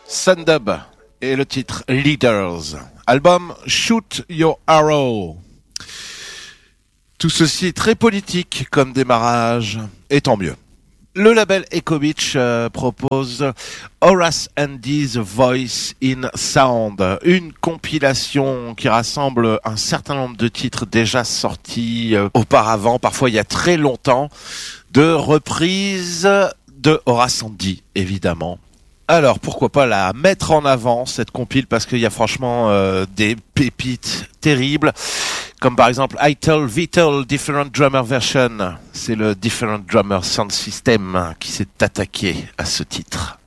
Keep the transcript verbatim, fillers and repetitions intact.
Sundub et le titre Leaders. Album Shoot Your Arrow. Tout ceci est très politique comme démarrage, et tant mieux. Le label Echo Beach euh, propose Horace Andy's Voice in Sound, une compilation qui rassemble un certain nombre de titres déjà sortis euh, auparavant, parfois il y a très longtemps, de reprises de Horace Andy, évidemment. Alors, pourquoi pas la mettre en avant, cette compile, parce qu'il y a franchement euh, des pépites terribles, comme par exemple Ital Vital Different Drummer Version. C'est le Different Drummer Sound System qui s'est attaqué à ce titre.